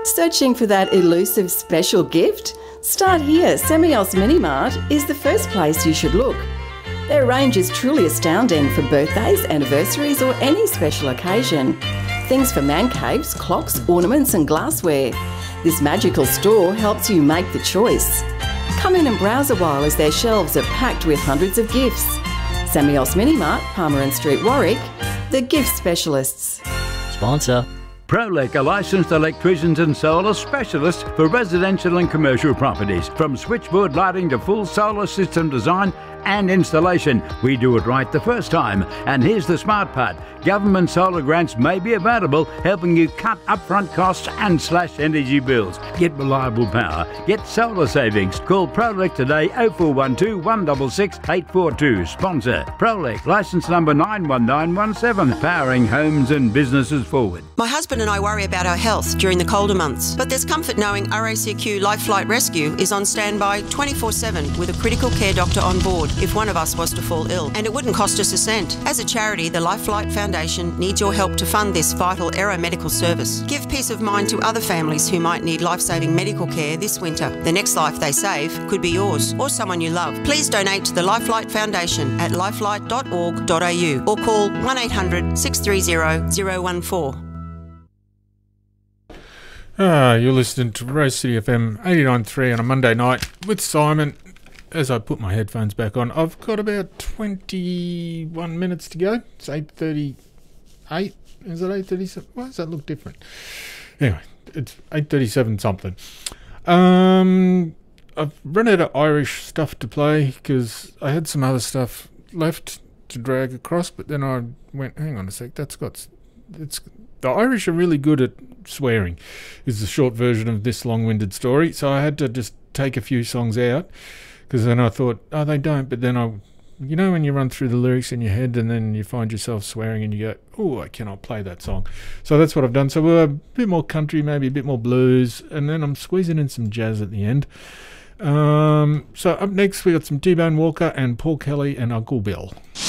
Searching for that elusive special gift? Start here. Semios Mini Mart is the first place you should look. Their range is truly astounding for birthdays, anniversaries or any special occasion. Things for man caves, clocks, ornaments and glassware. This magical store helps you make the choice. Come in and browse a while as their shelves are packed with hundreds of gifts. Semios Mini Mart, Palmerin Street, Warwick, the gift specialists. Sponsor. Prolec are licensed electricians and solar specialists for residential and commercial properties. From switchboard lighting to full solar system design and installation, we do it right the first time. And here's the smart part. Government solar grants may be available, helping you cut upfront costs and slash energy bills. Get reliable power. Get solar savings. Call Prolec today 0412 166 842. Sponsor Prolec, licence number 91917, powering homes and businesses forward. My husband and I worry about our health during the colder months, but there's comfort knowing RACQ Life Flight Rescue is on standby 24/7 with a critical care doctor on board if one of us was to fall ill, and it wouldn't cost us a cent. As a charity, the Life Flight Foundation needs your help to fund this vital aeromedical service. Give peace of mind to other families who might need life-saving medical care this winter. The next life they save could be yours or someone you love. Please donate to the Life Flight Foundation at lifelight.org.au or call 1800 630 014. You're listening to Rose City FM 89.3 on a Monday night with Simon. As I put my headphones back on, I've got about 21 minutes to go. It's 8:38. Is it 8:37? Why does that look different? Anyway, it's 8:37 something. I've run out of Irish stuff to play because I had some other stuff left to drag across, but then I went, hang on a sec, the Irish are really good at swearing, is the short version of this long-winded story. So I had to just take a few songs out because then I thought, oh, they don't. But then you know when you run through the lyrics in your head and then you find yourself swearing and you go, oh, I cannot play that song. So that's what I've done. So we're a bit more country, maybe a bit more blues, and then I'm squeezing in some jazz at the end. So up next we got some T-Bone Walker and Paul Kelly and Uncle Bill.